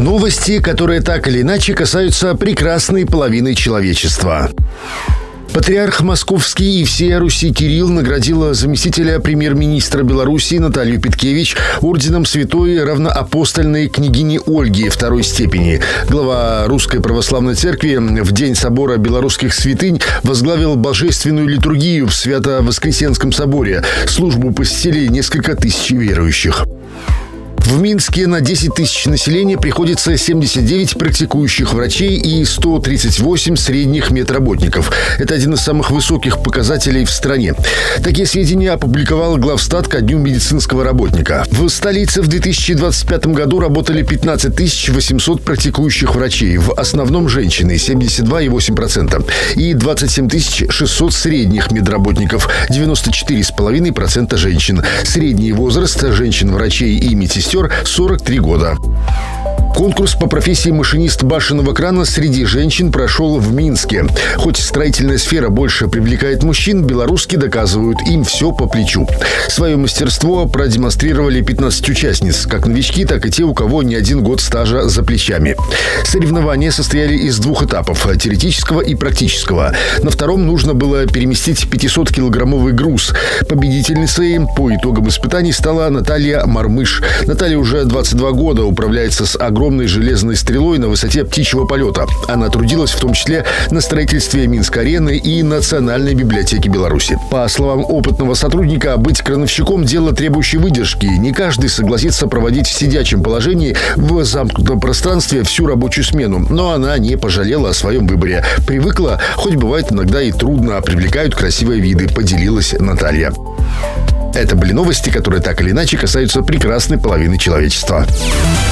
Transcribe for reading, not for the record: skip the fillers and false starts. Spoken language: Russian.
Новости, которые так или иначе касаются прекрасной половины человечества. Патриарх Московский и всея Руси Кирилл наградил заместителя премьер-министра Беларуси Наталью Петкевич орденом Святой Равноапостольной княгини Ольги второй степени. Глава Русской Православной Церкви в день собора белорусских святынь возглавил божественную литургию в Свято-Воскресенском соборе. Службу посетили несколько тысяч верующих. В Минске на 10 тысяч населения приходится 79 практикующих врачей и 138 средних медработников. Это один из самых высоких показателей в стране. Такие сведения опубликовал главстат ко Дню медицинского работника. В столице в 2025 году работали 15 800 практикующих врачей, в основном женщины, 72,8%, и 27 600 средних медработников, 94,5% женщин. Средний возраст женщин-врачей и медсестер 43 года. Конкурс по профессии машинист башенного крана среди женщин прошел в Минске. Хоть строительная сфера больше привлекает мужчин, белоруски доказывают, им все по плечу. Свое мастерство продемонстрировали 15 участниц, как новички, так и те, у кого не один год стажа за плечами. Соревнования состояли из двух этапов – теоретического и практического. На втором нужно было переместить 500-килограммовый груз. Победительницей по итогам испытаний стала Наталья Мармыш. Наталья уже 22 года управляется с огромной железной стрелой на высоте птичьего полета. Она трудилась в том числе на строительстве Минск-арены и Национальной библиотеки Беларуси. По словам опытного сотрудника, быть крановщиком – дело, требующее выдержки. Не каждый согласится проводить в сидячем положении в замкнутом пространстве всю рабочую смену. Но она не пожалела о своем выборе. Привыкла, хоть бывает иногда и трудно, привлекают красивые виды, поделилась Наталья. Это были новости, которые так или иначе касаются прекрасной половины человечества.